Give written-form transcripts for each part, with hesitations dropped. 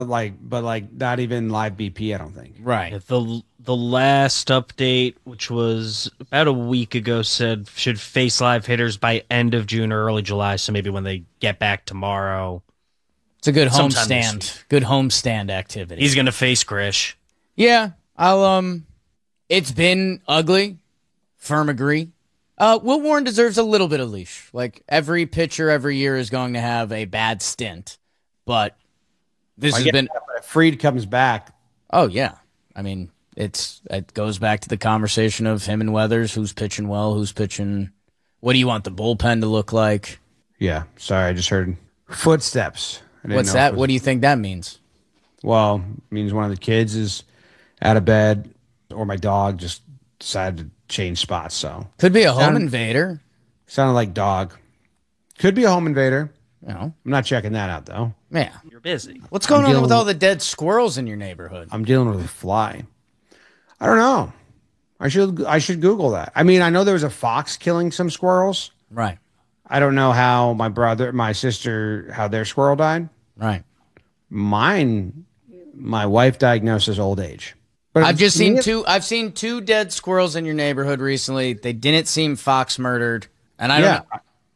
but not even live BP, I don't think. Right. Yeah, the last update, which was about a week ago, said should face live hitters by end of June or early July. So maybe when they get back tomorrow. It's a good Sometime this homestand. Good homestand activity. He's gonna face Grish. Yeah, it's been ugly. Firm agree. Will Warren deserves a little bit of leash. Like, every pitcher every year is going to have a bad stint, but this has been. If Fried comes back. Oh yeah, I mean it goes back to the conversation of him and Weathers. Who's pitching well? Who's pitching? What do you want the bullpen to look like? Yeah, sorry, I just heard footsteps. What's that? What do you think that means? Well, it means one of the kids is out of bed, or my dog just decided to change spots. So Could be a home invader. sounded like dog. Could be a home invader. You know, I'm not checking that out though. yeah. You're busy. What's going on dealing with with- all the dead squirrels in your neighborhood? I'm dealing with a fly. I don't know. I should Google that. I mean, I know there was a fox killing some squirrels. Right, I don't know how my sister, how their squirrel died. right. Mine, my wife diagnosed as old age. But I've seen two dead squirrels in your neighborhood recently. They didn't seem fox murdered, and I don't know.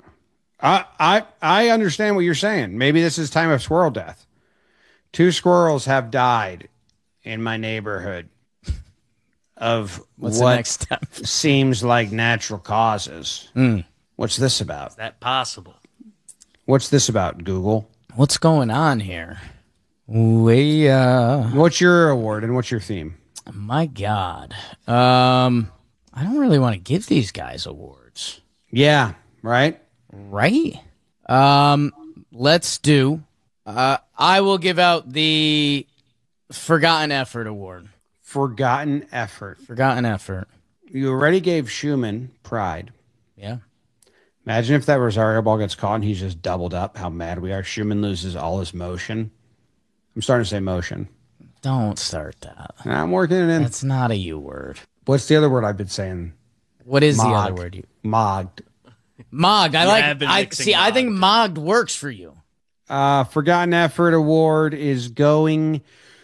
I understand what you're saying. Maybe this is time of squirrel death. 2 squirrels have died in my neighborhood of What's the what next step? seems like natural causes. What's this about? Is that possible? What's this about, Google? What's going on here? What's your award and what's your theme? My God. I don't really want to give these guys awards. Yeah, right? Right? Let's do. I will give out the Forgotten Effort Award. Forgotten effort. Forgotten Effort. You already gave Schumann pride. Yeah. Imagine if that Rosario ball gets caught and he's just doubled up. How mad we are. Schumann loses all his motion. I'm starting to say motion. Don't start that. I'm working it in. That's not a U word. What's the other word I've been saying? What is the Mogged. other word? Mogged. Mogged. I've been mixing I think mogged. mogged works for you. Forgotten Effort Award is going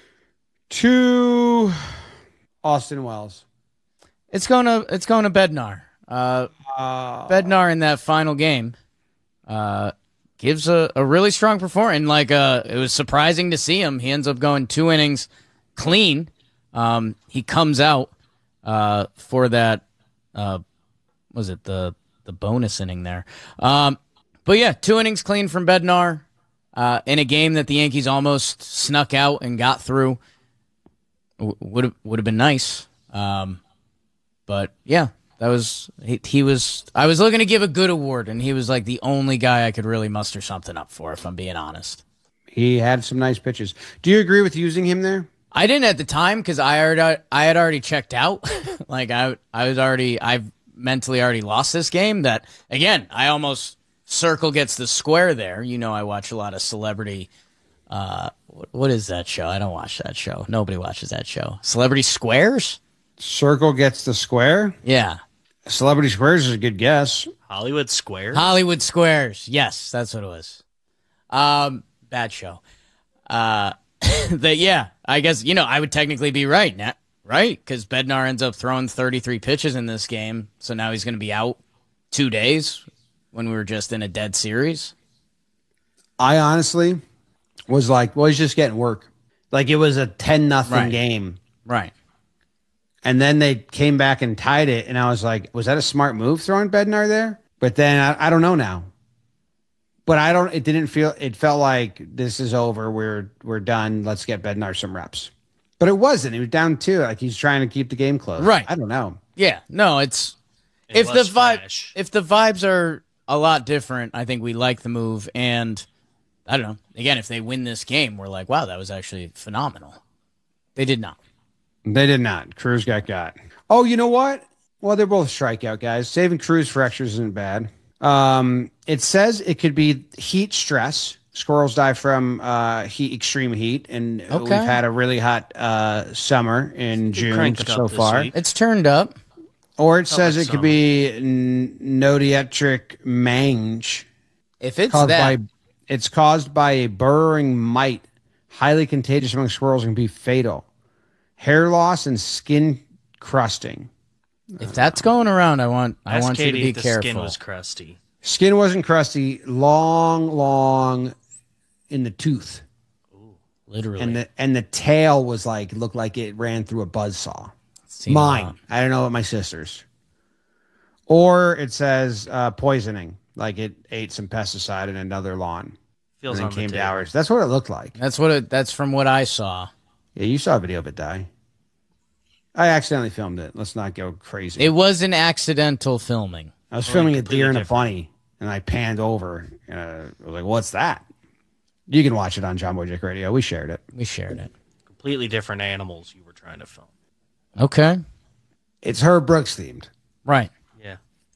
to Austin Wells. It's going to Bednar. Bednar in that final game gives a really strong performance. And it was surprising to see him. He ends up going 2 innings clean. He comes out for that. Was it the bonus inning there? But yeah, 2 innings clean from Bednar in a game that the Yankees almost snuck out and got through. Would have been nice. But yeah, that was he was. I was looking to give a good award, and he was like the only guy I could really muster something up for, if I'm being honest. He had some nice pitches. Do you agree with using him there? I didn't at the time because I had already checked out. I've mentally already lost this game. That again, I almost circle gets the square there. You know, I watch a lot of celebrity. What is that show? I don't watch that show. Nobody watches that show. Celebrity Squares? Circle gets the square. Yeah. Celebrity Squares is a good guess. Hollywood Square. Hollywood Squares. Yes, that's what it was. Bad show. Yeah, I guess, I would technically be right, right? Because Bednar ends up throwing 33 pitches in this game, so now he's going to be out 2 days when we were just in a dead series. I honestly was like, well, he's just getting work. Like it was a 10-0 game. Right. And then they came back and tied it, and I was like, was that a smart move throwing Bednar there? But then I don't know now. But it felt like this is over. We're done. Let's get Bednar some reps. But it wasn't. He was down 2. Like he's trying to keep the game close. Right. I don't know. Yeah. No, it's if the vibes are a lot different, I think we like the move. And I don't know. Again, if they win this game, we're like, wow, that was actually phenomenal. They did not. They did not. Cruz got. Oh, you know what? Well, they're both strikeout guys. Saving Cruz for extras isn't bad. It says it could be heat stress. Squirrels die from extreme heat, and we've had a really hot summer in June so far. It's turned up. Or it says it could be nodiatric mange. If it's it's caused by a burrowing mite highly contagious among squirrels and can be fatal. Hair loss and skin crusting. If that's going around, I want Katie you to be if the careful. skin was crusty. Skin wasn't crusty, long in the tooth. Literally. And the tail was like, looked like it ran through a buzzsaw. Seen Mine. a lot. I don't know about my sister's. Or it says poisoning, like it ate some pesticide in another lawn. Feels and on then the came to table. ours. That's what it looked like. That's from what I saw. Yeah, you saw a video of it die. I accidentally filmed it. Let's not go crazy. It was an accidental filming. I was filming a completely deer and a different. bunny, and I panned over. I was like, what's that? You can watch it on John Boy Jake Radio. We shared it. We shared it. Completely different animals you were trying to film. Okay. It's Herb Brooks themed. Right. Yeah.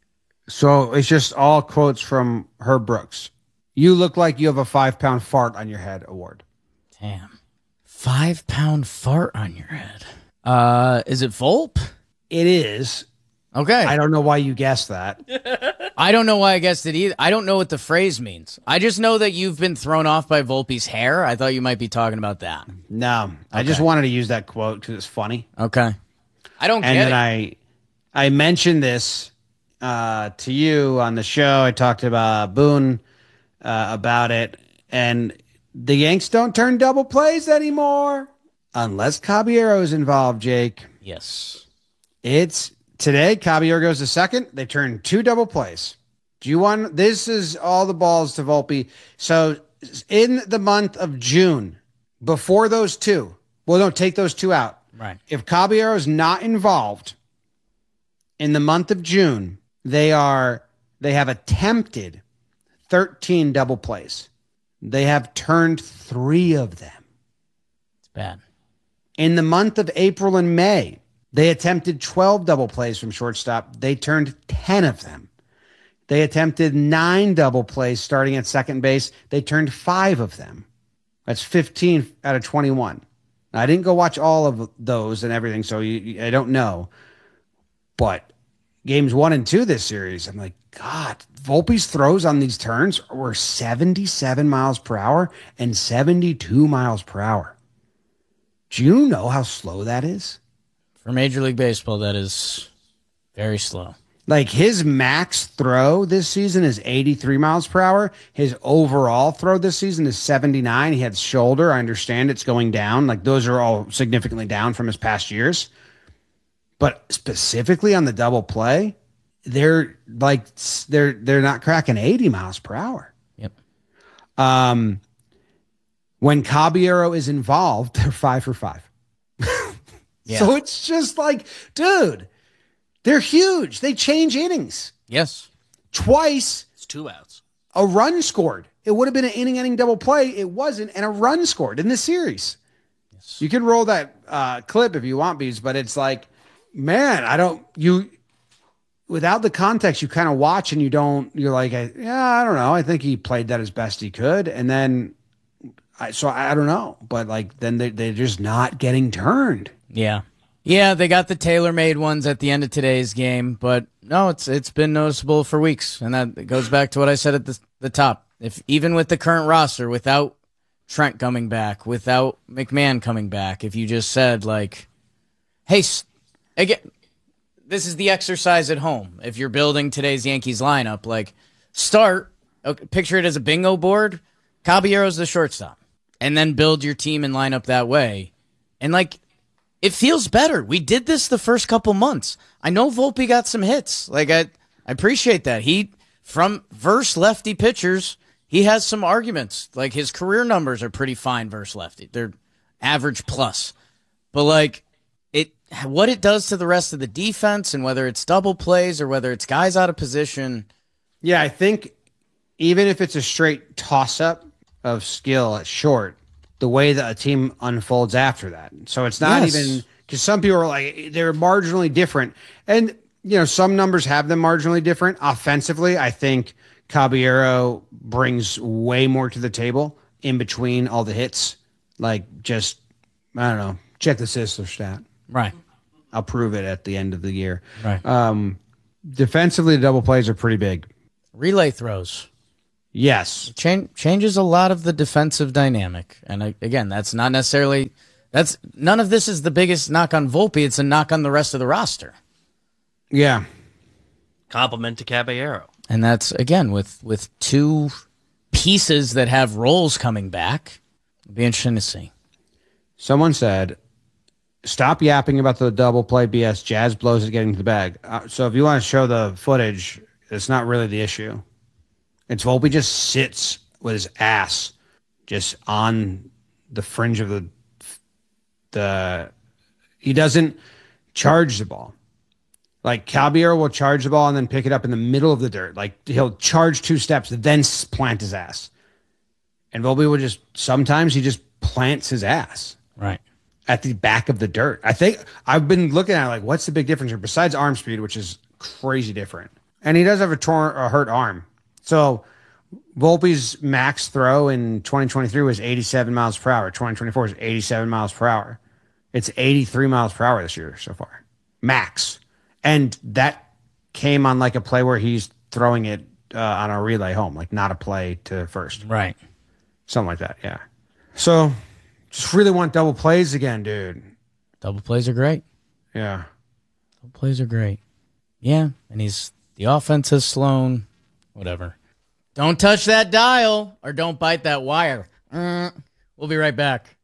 So it's just all quotes from Herb Brooks. You look like you have a 5-pound fart on your head award. Damn. 5-pound fart on your head. Is it Volpe? It is. Okay. I don't know why you guessed that. I don't know why I guessed it either. I don't know what the phrase means. I just know that you've been thrown off by Volpe's hair. I thought you might be talking about that. No, I just wanted to use that quote because it's funny. Okay. I don't And get then it. I mentioned this to you on the show. I talked about Boone about it, and the Yanks don't turn double plays anymore unless Caballero is involved, Jake. Yes. It's today. Caballero goes to second. They turn 2 double plays. Do you want? This is all the balls to Volpe. So in the month of June, before those 2, well, don't take those 2 out. Right. If Caballero is not involved in the month of June, they have attempted 13 double plays. They have turned 3 of them. It's bad. In the month of April and May, they attempted 12 double plays from shortstop. They turned 10 of them. They attempted 9 double plays starting at second base. They turned 5 of them. That's 15 out of 21. Now, I didn't go watch all of those and everything, so I don't know. But games 1 and 2 this series, I'm like, God, Volpe's throws on these turns were 77 miles per hour and 72 miles per hour. Do you know how slow that is? For Major League Baseball, that is very slow. Like his max throw this season is 83 miles per hour. His overall throw this season is 79. He had shoulder. I understand it's going down. Like those are all significantly down from his past years. But specifically on the double play, they're not cracking 80 miles per hour. Yep. When Caballero is involved, they're 5 for 5. Yeah. So it's just like, dude, they're huge. They change innings. Yes. Twice, It's 2 outs. a run scored. It would have been an inning-ending double play. It wasn't, and a run scored in the series. Yes. You can roll that clip if you want, Bees, but it's like, man, without the context, you kind of watch and you're like, I don't know. I think he played that as best he could. And then, I don't know. But like, then they're just not getting turned. Yeah. Yeah, they got the tailor-made ones at the end of today's game, but no, it's been noticeable for weeks, and that goes back to what I said at the top. If even with the current roster, without Trent coming back, without McMahon coming back, if you just said like, "Hey, again, this is the exercise at home." If you're building today's Yankees lineup, like picture it as a bingo board. Caballero's the shortstop, and then build your team and line up that way, and like. It feels better. We did this the first couple months. I know Volpe got some hits. Like I appreciate that. From versus lefty pitchers, he has some arguments. Like his career numbers are pretty fine versus lefty. They're average plus. But like what it does to the rest of the defense and whether it's double plays or whether it's guys out of position. Yeah, I think even if it's a straight toss-up of skill at short, the way that a team unfolds after that. So it's not even because some people are like, they're marginally different. And, some numbers have them marginally different. Offensively, I think Caballero brings way more to the table in between all the hits. Like just, I don't know, check the Sisler stat. Right. I'll prove it at the end of the year. Right. Defensively, the double plays are pretty big. Relay throws. Yes. Changes a lot of the defensive dynamic. And again, that's not necessarily... none of this is the biggest knock on Volpe. It's a knock on the rest of the roster. Yeah. Compliment to Caballero. And that's, again, with two pieces that have roles coming back. It'll be interesting to see. Someone said, stop yapping about the double play BS. Jazz blows it getting to the bag. So if you want to show the footage, it's not really the issue. It's Volpe just sits with his ass just on the fringe of the he doesn't charge the ball. Like Caballero will charge the ball and then pick it up in the middle of the dirt. Like he'll charge 2 steps and then plant his ass. And Volpe will sometimes he just plants his ass. Right. At the back of the dirt. I think I've been looking at it like, what's the big difference here besides arm speed, which is crazy different. And he does have a hurt arm. So Volpe's max throw in 2023 was 87 miles per hour. 2024 is 87 miles per hour. It's 83 miles per hour this year so far. Max. And that came on like a play where he's throwing it on a relay home, like not a play to first. Right. Something like that, yeah. So just really want double plays again, dude. Double plays are great. Yeah. Double plays are great. Yeah, and the offense has Sloan. Whatever. Don't touch that dial or don't bite that wire. We'll be right back.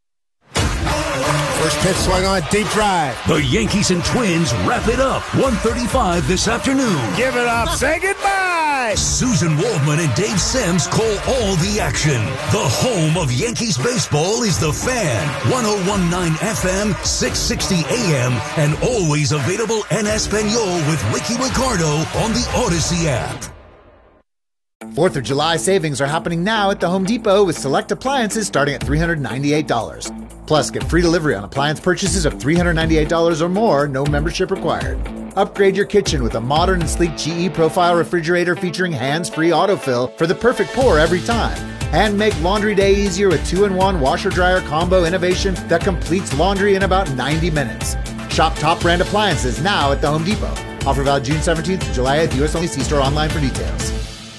First pitch swung on, deep drive. The Yankees and Twins wrap it up 1:35 this afternoon. Give it up. Say goodbye. Susan Waldman and Dave Sims call all the action. The home of Yankees baseball is The Fan. 101.9 FM, 660 AM, and always available en Espanol with Ricky Ricardo on the Odyssey app. 4th of July savings are happening now at the Home Depot with select appliances starting at $398. Plus, get free delivery on appliance purchases of $398 or more, no membership required. Upgrade your kitchen with a modern and sleek GE Profile refrigerator featuring hands-free autofill for the perfect pour every time. And make laundry day easier with 2-in-1 washer-dryer combo innovation that completes laundry in about 90 minutes. Shop top brand appliances now at the Home Depot. Offer valid June 17th to July 8th. U.S. only. See store online for details.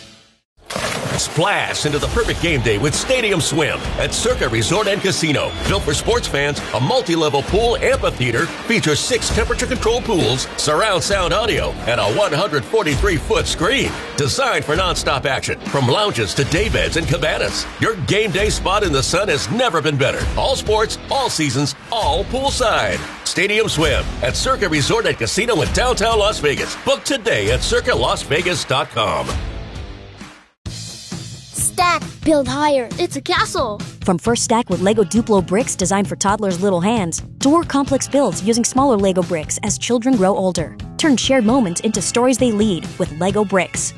Splash into the perfect game day with Stadium Swim at Circa Resort and Casino. Built for sports fans, a multi-level pool amphitheater features 6 temperature-controlled pools, surround sound audio, and a 143-foot screen. Designed for non-stop action, from lounges to daybeds and cabanas. Your game day spot in the sun has never been better. All sports, all seasons, all poolside. Stadium Swim at Circa Resort and Casino in downtown Las Vegas. Book today at circalasvegas.com. Stack, build higher. It's a castle. From First Stack with Lego Duplo bricks designed for toddlers' little hands, to more complex builds using smaller Lego bricks as children grow older. Turn shared moments into stories they lead with Lego bricks.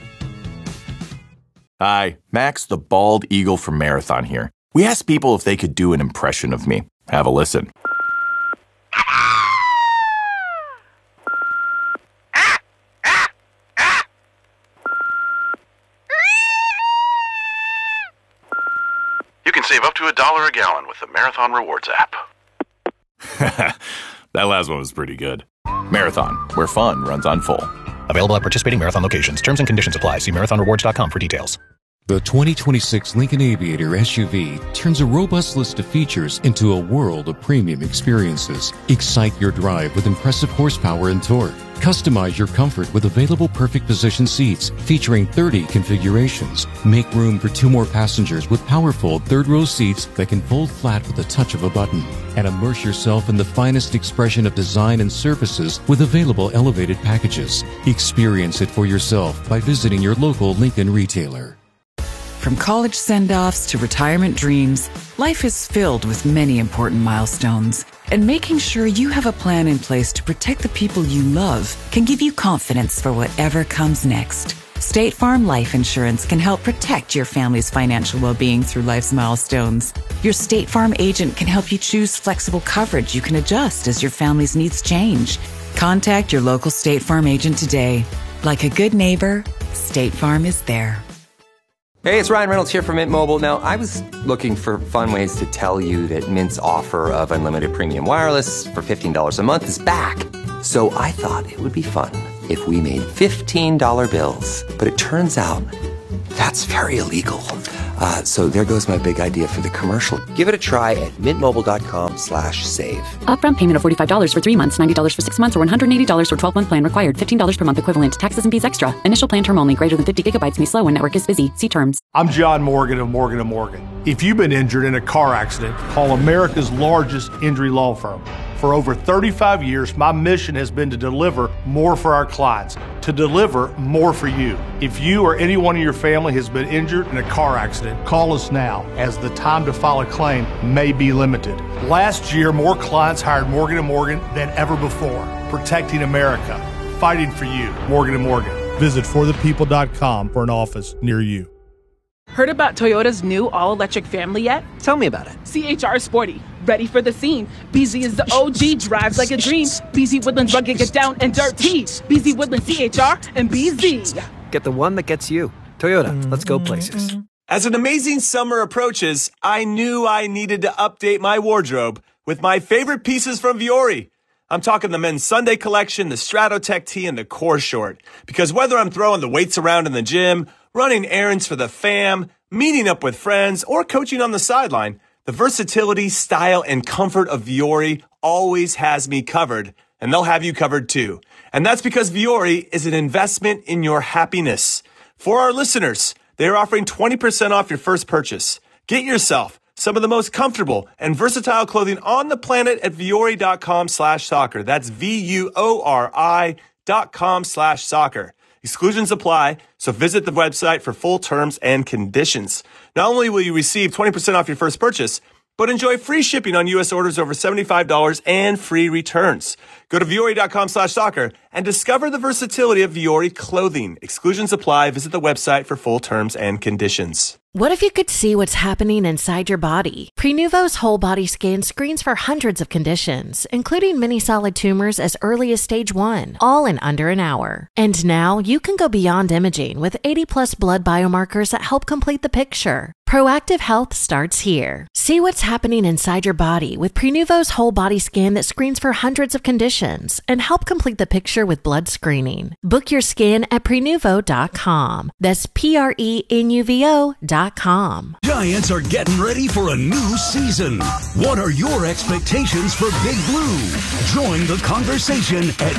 Hi, Max the Bald Eagle from Marathon here. We asked people if they could do an impression of me. Have a listen. You can save up to $1 a gallon with the Marathon Rewards app. That last one was pretty good. Marathon, where fun runs on full. Available at participating Marathon locations. Terms and conditions apply. See marathonrewards.com for details. The 2026 Lincoln Aviator SUV turns a robust list of features into a world of premium experiences. Excite your drive with impressive horsepower and torque. Customize your comfort with available perfect position seats featuring 30 configurations. Make room for 2 more passengers with powerful third-row seats that can fold flat with the touch of a button. And immerse yourself in the finest expression of design and services with available elevated packages. Experience it for yourself by visiting your local Lincoln retailer. From college send-offs to retirement dreams, life is filled with many important milestones. And making sure you have a plan in place to protect the people you love can give you confidence for whatever comes next. State Farm Life Insurance can help protect your family's financial well-being through life's milestones. Your State Farm agent can help you choose flexible coverage you can adjust as your family's needs change. Contact your local State Farm agent today. Like a good neighbor, State Farm is there. Hey, it's Ryan Reynolds here from Mint Mobile. Now, I was looking for fun ways to tell you that Mint's offer of unlimited premium wireless for $15 a month is back. So I thought it would be fun if we made $15 bills. But it turns out That's very illegal. So there goes my big idea for the commercial. Give it a try at mintmobile.com/save. Upfront payment of $45 for 3 months, $90 for 6 months, or $180 for 12-month plan required. $15 per month equivalent. Taxes and fees extra. Initial plan term only. Greater than 50 gigabytes may slow when network is busy. See terms. I'm John Morgan of Morgan & Morgan. If you've been injured in a car accident, call America's largest injury law firm. For over 35 years, my mission has been to deliver more for our clients, to deliver more for you. If you or anyone in your family has been injured in a car accident, call us now, as the time to file a claim may be limited. Last year, more clients hired Morgan & Morgan than ever before, protecting America, fighting for you. Morgan & Morgan. Visit forthepeople.com for an office near you. Heard about Toyota's new all-electric family yet? Tell me about it. CHR Sporty. Ready for the scene. BZ is the OG, drives like a dream. BZ Woodlands rugged, get down and dirty. BZ Woodlands CHR and BZ. Get the one that gets you. Toyota, let's go places. As an amazing summer approaches, I knew I needed to update my wardrobe with my favorite pieces from Vuori. I'm talking the men's Sunday collection, the Stratotech tee, and the core short. Because whether I'm throwing the weights around in the gym, running errands for the fam, meeting up with friends, or coaching on the sideline, the versatility, style, and comfort of Vuori always has me covered, and they'll have you covered too. And that's because Vuori is an investment in your happiness. For our listeners, they are offering 20% off your first purchase. Get yourself some of the most comfortable and versatile clothing on the planet at vuori.com/soccer. That's VUORI.com/soccer. Exclusions apply, so visit the website for full terms and conditions. Not only will you receive 20% off your first purchase, but enjoy free shipping on U.S. orders over $75 and free returns. Go to vuori.com/soccer and discover the versatility of Vuori clothing. Exclusions apply. Visit the website for full terms and conditions. What if you could see what's happening inside your body? Prenuvo's whole body scan screens for hundreds of conditions, including many solid tumors as early as stage 1, all in under an hour. And now you can go beyond imaging with 80+ blood biomarkers that help complete the picture. Proactive health starts here. See what's happening inside your body with Prenuvo's whole body scan that screens for hundreds of conditions and help complete the picture with blood screening. Book your scan at Prenuvo.com. That's Prenuvo.com. Giants are getting ready for a new season. What are your expectations for Big Blue? Join the conversation at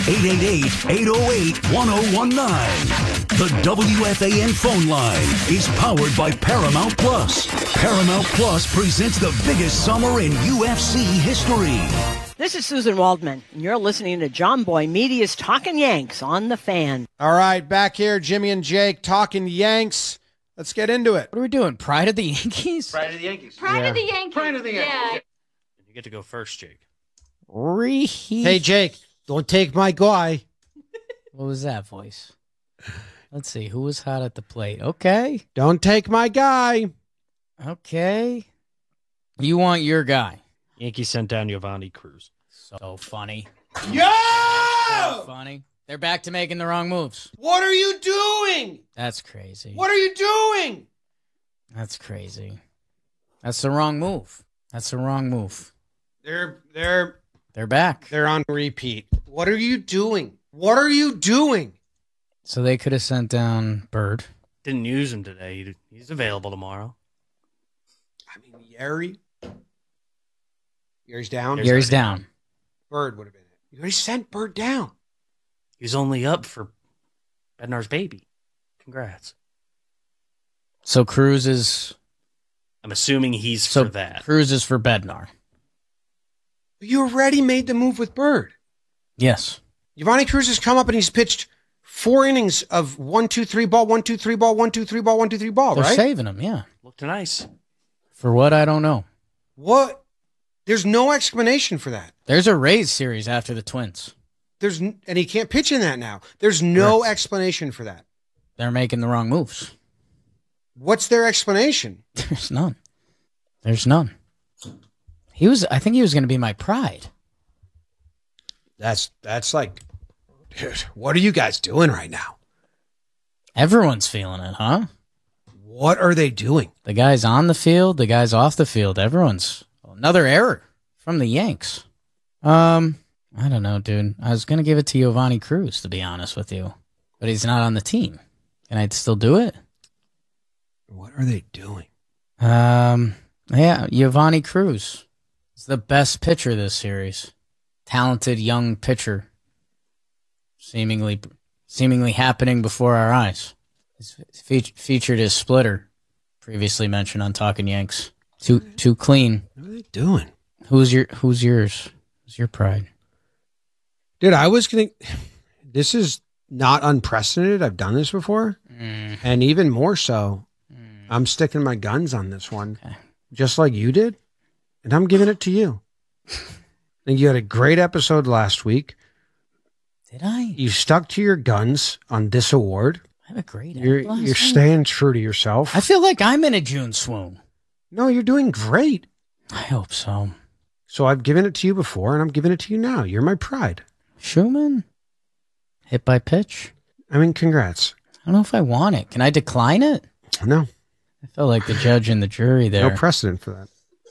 888-808-1019. The WFAN phone line is powered by Paramount Plus. Paramount Plus presents the biggest summer in UFC history. This is Susan Waldman, and you're listening to John Boy Media's Talkin' Yanks on The Fan. All right, back here, Jimmy and Jake talking Yanks. Let's get into it. What are we doing? Pride of the Yankees? Pride of the Yankees. Pride of the Yankees. Pride of the Yankees. Yeah. You get to go first, Jake. Hey, Jake, don't take my guy. What was that voice? Let's see. Who was hot at the plate? Okay. Don't take my guy. Okay. You want your guy. Yankees sent down Giovanni Cruz. So funny. Yo! So funny. They're back to making the wrong moves. What are you doing? That's crazy. What are you doing? That's crazy. That's the wrong move. That's the wrong move. They're back. They're on repeat. What are you doing? What are you doing? So they could have sent down Bird. Didn't use him today. He's available tomorrow. I mean, Yeri's down. Yeri's down. Bird would have been it. You already sent Bird down. He's only up for Bednar's baby. Congrats. So Cruz is... I'm assuming he's for that. Cruz is for Bednar. You already made the move with Bird. Yes. Giovanni Cruz has come up and he's pitched 4 innings of 1-2-3 ball, 1-2-3 ball, 1-2-3 ball, 1-2-3 ball, They're right? saving him, yeah. Looked nice. For what? I don't know. What? There's no explanation for that. There's a Rays series after the Twins. And he can't pitch in that now. There's no explanation for that. They're making the wrong moves. What's their explanation? There's none. There's none. I think he was going to be my pride. That's like, dude, what are you guys doing right now? Everyone's feeling it, huh? What are they doing? The guys on the field, the guys off the field, everyone's another error from the Yanks. I don't know, dude. I was going to give it to Giovanni Cruz, to be honest with you, but he's not on the team. Can I still do it? What are they doing? Yeah, Giovanni Cruz is the best pitcher this series. Talented young pitcher. Seemingly happening before our eyes. He's featured his splitter, previously mentioned on Talking Yanks. Too clean. What are they doing? Who's yours? Who's your pride? Dude, this is not unprecedented. I've done this before. And even more so, I'm sticking my guns on this one. Okay. Just like you did. And I'm giving it to you. And you had a great episode last week. Did I? You stuck to your guns on this award. I have a great episode. You're staying true to yourself. I feel like I'm in a June swoon. No, you're doing great. I hope so. So I've given it to you before, and I'm giving it to you now. You're my pride. Schumann? Hit by pitch? I mean, congrats. I don't know if I want it. Can I decline it? No. I felt like the judge and the jury there. No precedent for that.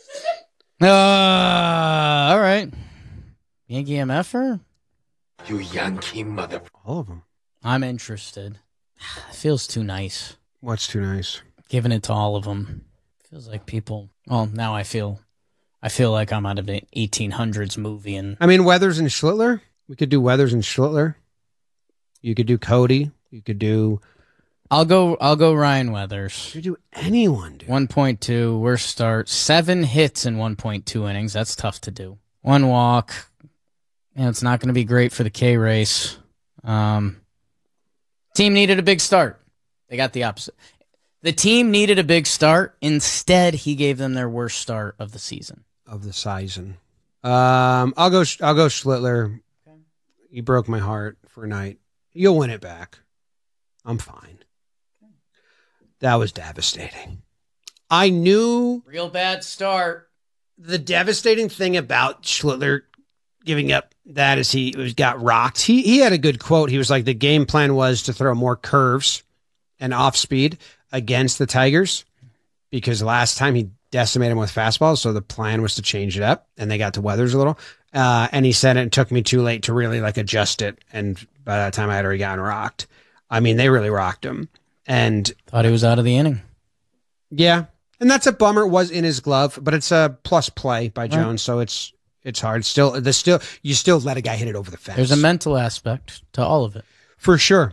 All right. Yankee MFer? You Yankee mother. All of them. I'm interested. It feels too nice. What's too nice? Giving it to all of them. Feels like people. Well, now I feel like I'm out of an 1800s movie. And I mean, Weathers and Schlittler. We could do Weathers and Schlittler. You could do Cody. You could do. I'll go Ryan Weathers. You could do anyone, dude. 1.2 worst start. 7 hits in 1.2 innings. That's tough to do. 1 walk. It's not going to be great for the K race. Team needed a big start. They got the opposite. The team needed a big start. Instead, he gave them their worst start of the season. Of the season. I'll go Schlittler. Okay. You broke my heart for a night. You'll win it back. I'm fine. Okay. That was devastating. I knew. Real bad start. The devastating thing about Schlittler giving up that is he got rocked. He had a good quote. He was like, the game plan was to throw more curves and off speed against the Tigers because last time he decimated them with fastballs. So the plan was to change it up and they got to Weathers a little. And he said it took me too late to really like adjust it. And by that time I had already gotten rocked. I mean, they really rocked him and thought he was out of the inning. Yeah. And that's a bummer. It was in his glove, but it's a plus play by Jones. Right. So it's hard. You still let a guy hit it over the fence. There's a mental aspect to all of it. For sure.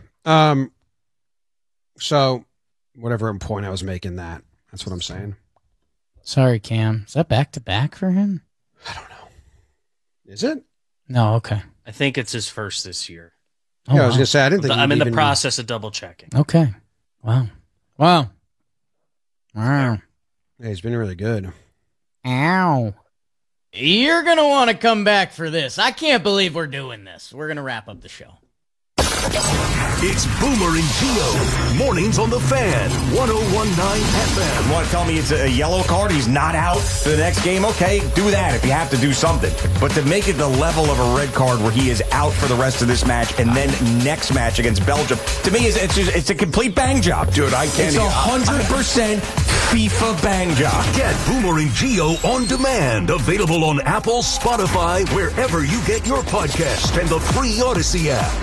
So whatever point I was making that's what I'm saying. Sorry, Cam. Is that back-to-back for him? I don't know. Is it? No, okay. I think it's his first this year. Oh, yeah, I was going to say, I didn't think I'm in the process of double-checking. Okay. Wow. Yeah, he's been really good. Ow. You're going to want to come back for this. I can't believe we're doing this. We're going to wrap up the show. It's Boomer and Gio. Mornings on the Fan. 101.9 FM. You want to tell me it's a yellow card? He's not out for the next game? Okay, do that if you have to do something. But to make it the level of a red card where he is out for the rest of this match and then next match against Belgium, to me, it's a complete bang job. Dude, I can't. It's 100% FIFA bang job. Get Boomer and Gio on demand. Available on Apple, Spotify, wherever you get your podcast and the free Odyssey app.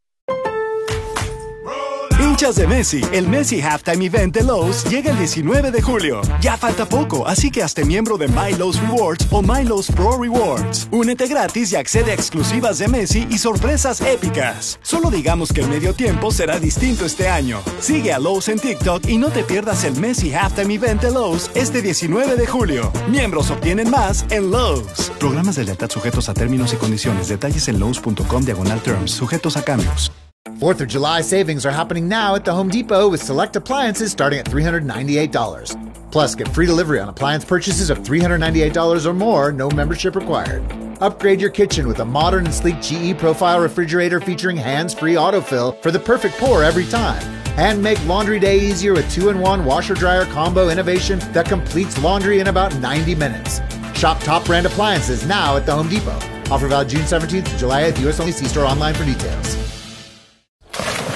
Hinchas de Messi, el Messi Halftime Event de Lowe's llega el 19 de julio. Ya falta poco, así que hazte miembro de My Lowe's Rewards o My Lowe's Pro Rewards. Únete gratis y accede a exclusivas de Messi y sorpresas épicas. Solo digamos que el medio tiempo será distinto este año. Sigue a Lowe's en TikTok y no te pierdas el Messi Halftime Event de Lowe's este 19 de julio. Miembros obtienen más en Lowe's. Programas de lealtad sujetos a términos y condiciones. Detalles en lowes.com/terms. Sujetos a cambios. 4th of July savings are happening now at the Home Depot with select appliances starting at $398. Plus, get free delivery on appliance purchases of $398 or more, no membership required. Upgrade your kitchen with a modern and sleek GE Profile refrigerator featuring hands-free autofill for the perfect pour every time. And make laundry day easier with 2-in-1 washer-dryer combo innovation that completes laundry in about 90 minutes. Shop top brand appliances now at the Home Depot. Offer valid June 17th to July 8th. U.S. only. See store online for details.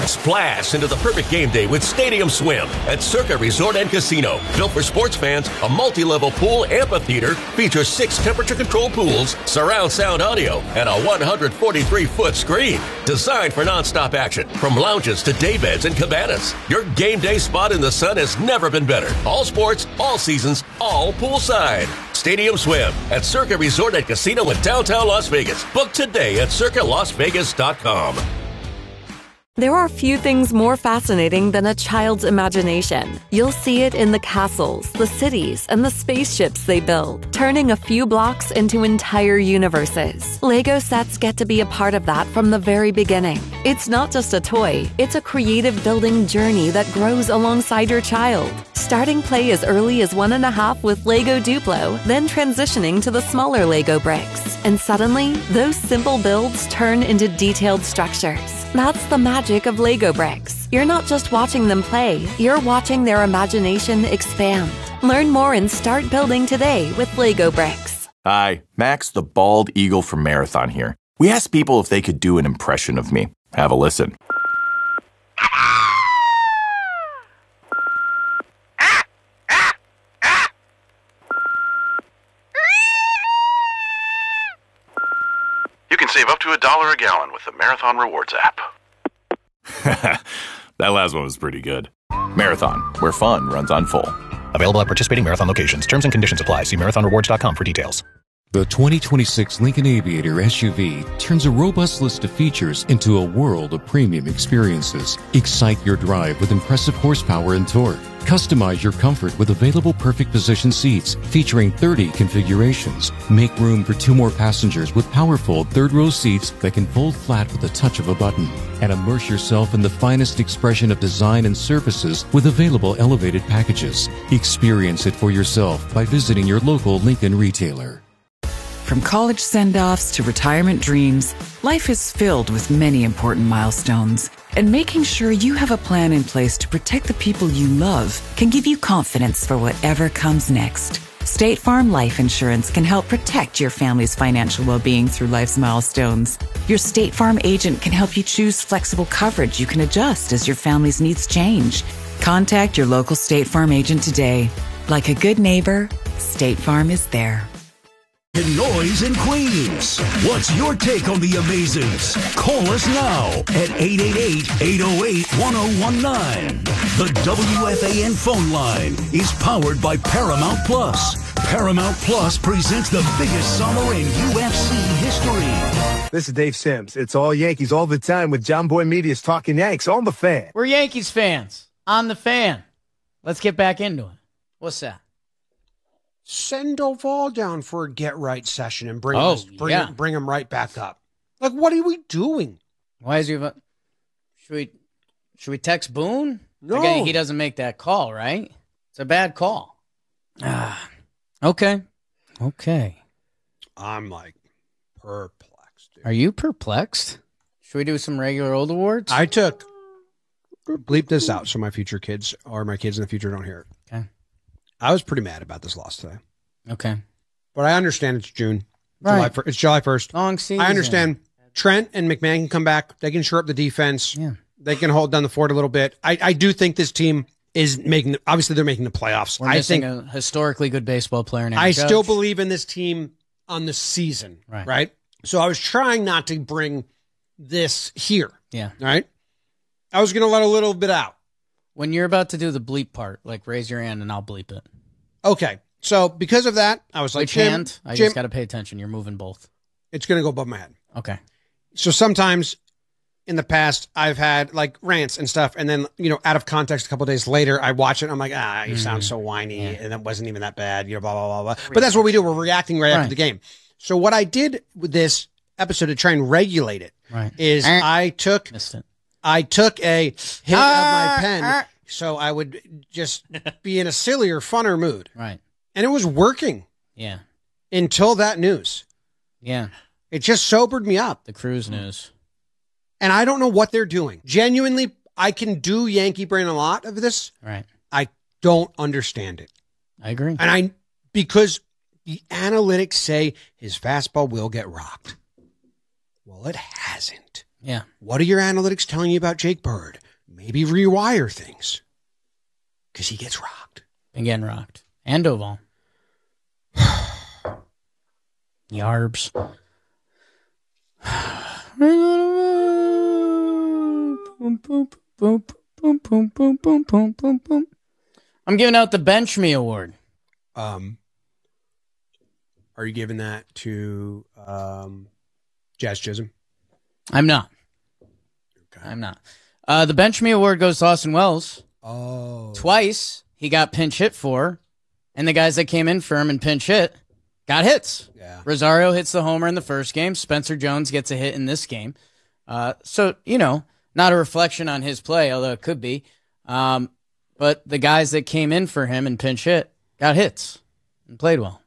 Splash into the perfect game day with Stadium Swim at Circa Resort and Casino. Built for sports fans, a multi-level pool amphitheater features 6 temperature-controlled pools, surround sound audio, and a 143-foot screen. Designed for non-stop action, from lounges to daybeds and cabanas. Your game day spot in the sun has never been better. All sports, all seasons, all poolside. Stadium Swim at Circa Resort and Casino in downtown Las Vegas. Book today at circalasvegas.com. There are few things more fascinating than a child's imagination. You'll see it in the castles, the cities, and the spaceships they build, turning a few blocks into entire universes. Lego sets get to be a part of that from the very beginning. It's not just a toy, it's a creative building journey that grows alongside your child. Starting play as early as 1.5 with Lego Duplo, then transitioning to the smaller Lego bricks. And suddenly, those simple builds turn into detailed structures. That's the magic of Lego bricks. You're not just watching them play, you're watching their imagination expand. Learn more and start building today with Lego bricks. Hi, Max the Bald Eagle from Marathon here. We asked people if they could do an impression of me. Have a listen. You can save up to $1 a gallon with the Marathon Rewards app. That last one was pretty good. Marathon, where fun runs on full. Available at participating Marathon locations. Terms and conditions apply. See marathonrewards.com for details. The 2026 Lincoln Aviator SUV turns a robust list of features into a world of premium experiences. Excite your drive with impressive horsepower and torque. Customize your comfort with available perfect position seats featuring 30 configurations. Make room for 2 more passengers with powerful third-row seats that can fold flat with the touch of a button. And immerse yourself in the finest expression of design and services with available elevated packages. Experience it for yourself by visiting your local Lincoln retailer. From college send-offs to retirement dreams, life is filled with many important milestones. And making sure you have a plan in place to protect the people you love can give you confidence for whatever comes next. State Farm Life Insurance can help protect your family's financial well-being through life's milestones. Your State Farm agent can help you choose flexible coverage you can adjust as your family's needs change. Contact your local State Farm agent today. Like a good neighbor, State Farm is there. Noise in Queens. What's your take on the Amazings? Call us now at 888-808-1019. The WFAN phone line is powered by Paramount Plus. Paramount Plus presents the biggest summer in UFC history. This is Dave Sims. It's all Yankees all the time with John Boy Media's Talking Yanks on the Fan. We're Yankees fans on the Fan. Let's get back into it. What's that? Send Doval down for a get-right session and bring him right back up. Like, what are we doing? Why is he... Should we text Boone? No. Again, he doesn't make that call, right? It's a bad call. Okay. I'm, like, perplexed. Dude. Are you perplexed? Should we do some regular old awards? I took... Bleep this out so my future kids or my kids in the future don't hear it. Okay. I was pretty mad about this loss today. Okay. But I understand it's June. Right. It's July 1st. Long season. I understand Trent and McMahon can come back. They can shore up the defense. Yeah. They can hold down the fort a little bit. I do think this team is making, obviously they're making the playoffs. We're missing a historically good baseball player now. I still believe in this team on the season. Right? So I was trying not to bring this here. Yeah. Right? I was going to let a little bit out. When you're about to do the bleep part, like raise your hand and I'll bleep it. Okay. So because of that, I was like, which hand? I just got to pay attention. You're moving both. It's going to go above my head. Okay. So sometimes in the past, I've had like rants and stuff. And then, out of context, a couple of days later, I watch it. And I'm like, you sound so whiny. Yeah. And that wasn't even that bad. Blah, blah, blah, blah. But that's what we do. We're reacting right after the game. So what I did with this episode to try and regulate it is I took a hit of my pen, so I would just be in a sillier, funner mood. Right. And it was working. Yeah. Until that news. Yeah. It just sobered me up. The cruise news. And I don't know what they're doing. Genuinely, I can do Yankee brain a lot of this. Right. I don't understand it. I agree. And because the analytics say his fastball will get rocked. Well, it hasn't. Yeah. What are your analytics telling you about Jake Bird? Maybe rewire things. Because he gets rocked. Been getting rocked. And Doval. Yarbs. I'm giving out the Bench Me Award. Are you giving that to Jazz Chisholm? I'm not. Okay. I'm not. The Bench Me Award goes to Austin Wells. Oh. Twice he got pinch hit for, and the guys that came in for him and pinch hit got hits. Yeah. Rosario hits the homer in the first game. Spencer Jones gets a hit in this game. So, not a reflection on his play, although it could be. But the guys that came in for him and pinch hit got hits and played well.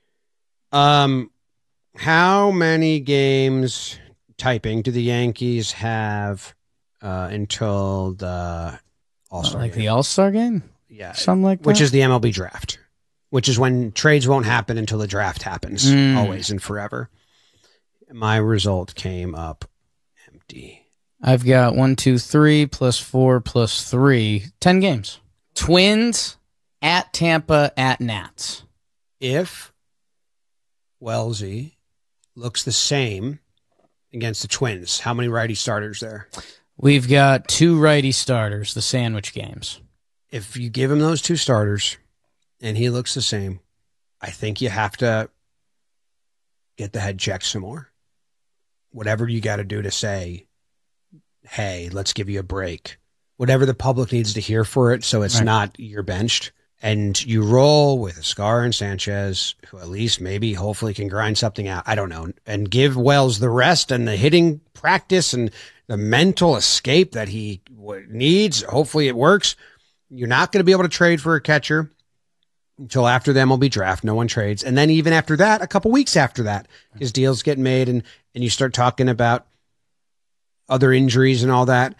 How many games typing do the Yankees have until the All-Star game? The All-Star game? Yeah. Something like that? Which is the MLB draft, which is when trades won't happen until the draft happens, always and forever. My result came up empty. I've got 1, 2, 3 plus 4 plus 3. 10 games. Twins at Tampa at Nats. If Wellesley looks the same against the Twins, how many righty starters there? We've got 2 righty starters, the sandwich games. If you give him those 2 starters and he looks the same, I think you have to get the head checked some more. Whatever you got to do to say, hey, let's give you a break. Whatever the public needs to hear for it, so it's not you're benched. And you roll with Escar and Sanchez, who at least maybe hopefully can grind something out. I don't know. And give Wells the rest and the hitting practice and the mental escape that he needs. Hopefully it works. You're not going to be able to trade for a catcher until after the MLB draft. No one trades. And then even after that, a couple weeks after that, his deals get made and you start talking about other injuries and all that.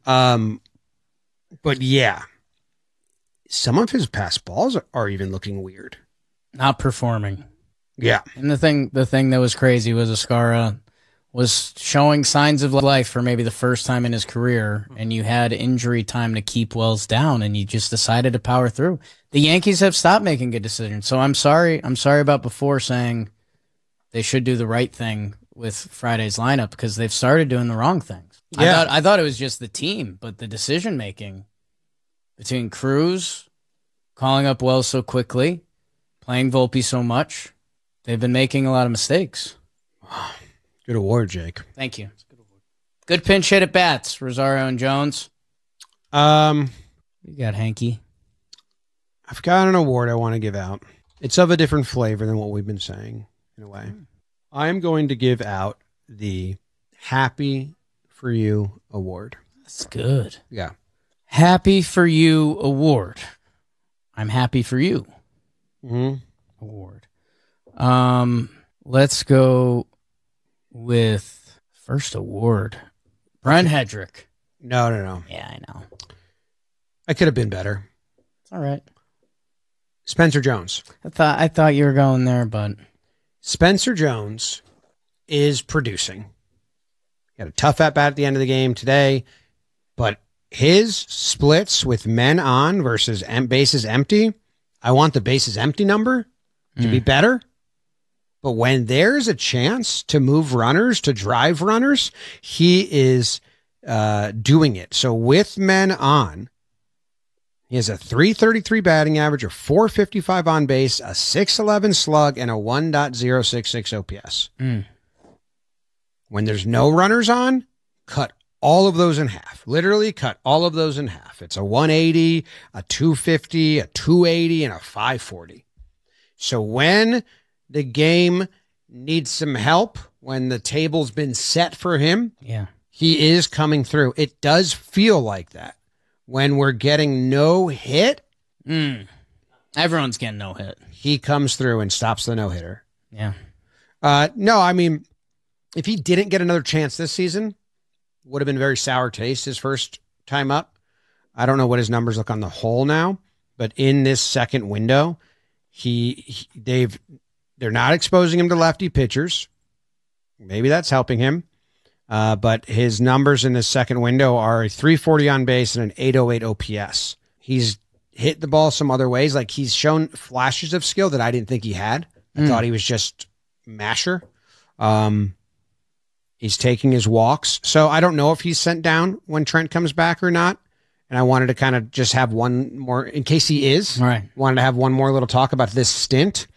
But yeah, some of his pass balls are even looking weird. Not performing. Yeah. And the thing that was crazy was Escara was showing signs of life for maybe the first time in his career, and you had injury time to keep Wells down, and you just decided to power through. The Yankees have stopped making good decisions, so I'm sorry about before saying they should do the right thing with Friday's lineup because they've started doing the wrong things. Yeah. I thought it was just the team, but the decision making between Cruz calling up Wells so quickly, playing Volpe so much, they've been making a lot of mistakes. Good award, Jake. Thank you. Good pinch hit at bats, Rosario and Jones. You got Hanky. I've got an award I want to give out. It's of a different flavor than what we've been saying, in a way. I am going to give out the Happy for You award. That's good. Yeah. Happy for You award. I'm happy for you. Award. Let's go with first award. Brian Hedrick. No. Yeah, I know. I could have been better. It's all right. Spencer Jones. I thought you were going there, but Spencer Jones is producing. He had a tough at-bat at the end of the game today, but his splits with men on versus bases empty, I want the bases empty number to be better. But when there's a chance to move runners, to drive runners, he is doing it. So with men on, he has a .333 batting average, a .455 on base, a .611 slug, and a 1.066 OPS. When there's no runners on, cut all of those in half. Literally cut all of those in half. It's a 180, a 250, a 280, and a 540. So when the game needs some help, when the table's been set for him, he is coming through. It does feel like that. When we're getting no hit, everyone's getting no hit. He comes through and stops the no-hitter. Yeah. No, I mean, if he didn't get another chance this season, would have been very sour taste his first time up. I don't know what his numbers look on the whole now, but in this second window, they're not exposing him to lefty pitchers. Maybe that's helping him. But his numbers in his second window are a 340 on base and an 808 OPS. He's hit the ball some other ways. Like he's shown flashes of skill that I didn't think he had. I thought he was just masher. He's taking his walks. So I don't know if he's sent down when Trent comes back or not. And I wanted to kind of just have one more, in case he is. Right. Wanted to have one more little talk about this stint.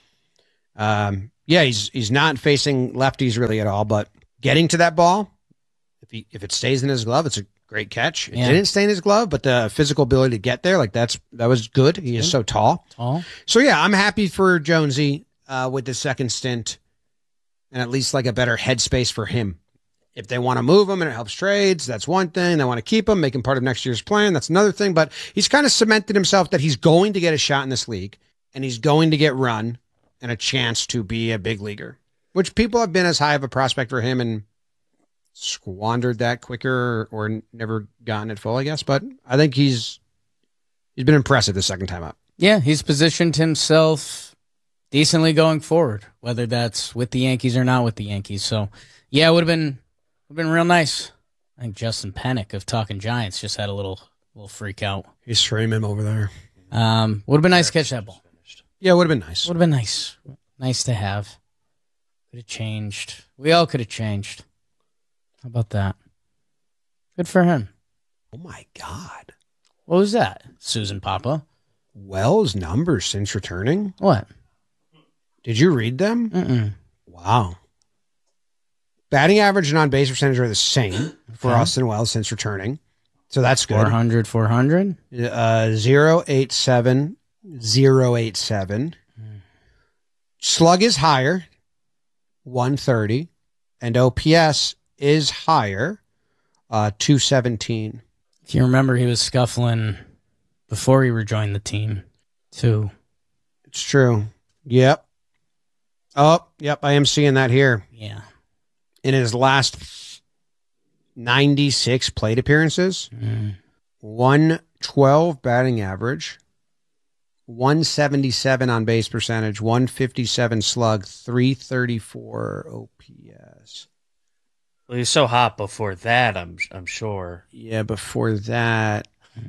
He's not facing lefties really at all, but getting to that ball, if it stays in his glove, it's a great catch. It didn't stay in his glove, but the physical ability to get there, that was good. He is so tall. So yeah, I'm happy for Jonesy with the second stint, and at least like a better headspace for him. If they want to move him and it helps trades, that's one thing. They want to keep him, make him part of next year's plan. That's another thing. But he's kind of cemented himself that he's going to get a shot in this league, and he's going to get run and a chance to be a big leaguer, which people have been as high of a prospect for him and squandered that quicker or never gotten it full, I guess. But I think he's been impressive the second time up. Yeah, he's positioned himself decently going forward, whether that's with the Yankees or not with the Yankees. So, yeah, it would have been real nice. I think Justin Pennick of Talking Giants just had a little freak out. He's streaming over there. Would have been nice to catch that ball. Yeah, it would have been nice. Would have been nice. Nice to have. Could have changed. We all could have changed. How about that? Good for him. Oh, my God. What was that? Susan Papa? Wells' numbers since returning? What? Did you read them? Mm-mm. Wow. Batting average and on-base percentage are the same for Austin Wells since returning. So that's good. 400. 0.87, 0.87. Slug is higher, 130. And OPS is higher, 217. If you remember, he was scuffling before he rejoined the team, too. It's true. Yep. Oh, yep, I am seeing that here. Yeah. In his last 96 plate appearances, 112 batting average, 177 on base percentage, 157 slug, 334 OPS. Well, he was so hot before that, I'm sure. Yeah, before that.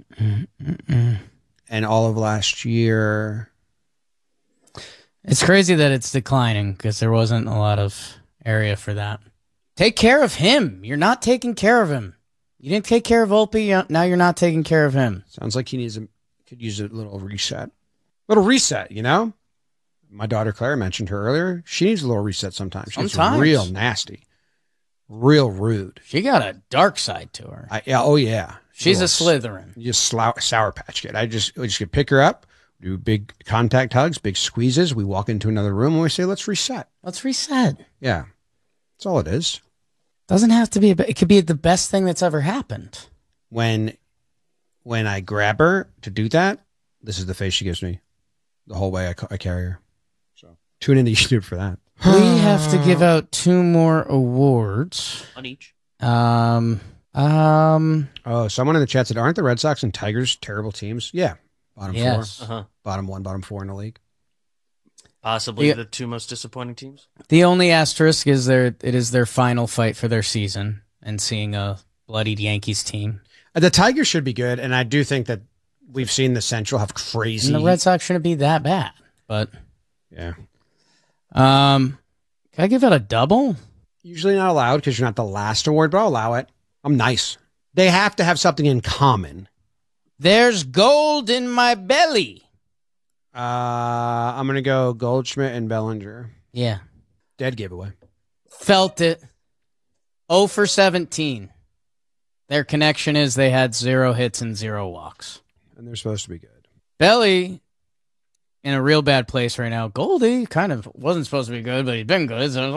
And all of last year. It's crazy that it's declining because there wasn't a lot of area for that. Take care of him. You're not taking care of him. You didn't take care of Volpe. Now you're not taking care of him. Sounds like he could use a little reset. Little reset, you know? My daughter Clara mentioned her earlier. She needs a little reset sometimes. She's real nasty. Real rude. She got a dark side to her. Yeah. She's a Slytherin. Just Sour Patch Kid. I just could pick her up, do big contact hugs, big squeezes. We walk into another room and we say, let's reset. Let's reset. Yeah. That's all it is. Doesn't have to be. It could be the best thing that's ever happened. When I grab her to do that, this is the face she gives me the whole way I carry her. So tune into YouTube for that. We have to give out 2 more awards. On each. Someone in the chat said, aren't the Red Sox and Tigers terrible teams? Yeah. Bottom 4. Uh-huh. Bottom 1, bottom 4 in the league. Possibly the 2 most disappointing teams. The only asterisk is it is their final fight for their season, and seeing a bloodied Yankees team. The Tigers should be good, and I do think that we've seen the Central have crazy. And the Red Sox shouldn't be that bad, but yeah. Can I give it a double? Usually not allowed because you're not the last award, but I'll allow it. I'm nice. They have to have something in common. There's gold in my belly. I'm going to go Goldschmidt and Bellinger. Yeah. Dead giveaway. Felt it. 0 for 17. Their connection is they had 0 hits and 0 walks. And they're supposed to be good. Belly in a real bad place right now. Goldie kind of wasn't supposed to be good, but he's been good. So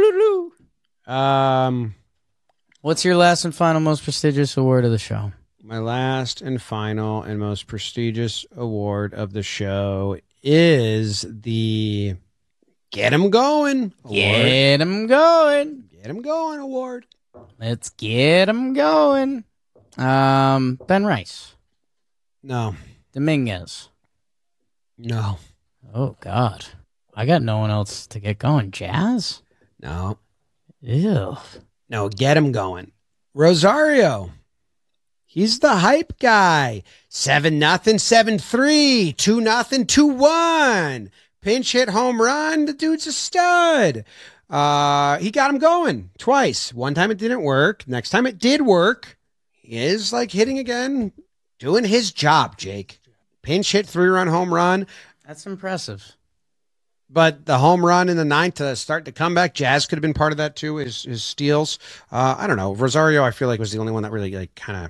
what's your last and final most prestigious award of the show? My last and final and most prestigious award of the show is the Get 'em Going award. Get 'em going. Get 'em going award. Let's get 'em going. Ben Rice. No. Dominguez. No. Oh, God. I got no one else to get going. Jazz? No. Ew. No, get him going. Rosario. He's the hype guy. 7-0, 7-3, 2-0, 2-1. Pinch hit home run. The dude's a stud. He got him going twice. One time it didn't work. Next time it did work. He is like hitting again. Doing his job, Jake. Pinch hit 3-run home run. That's impressive. But the home run in the ninth to start the comeback, Jazz could have been part of that too, his steals. I don't know. Rosario, I feel like, was the only one that really like kind of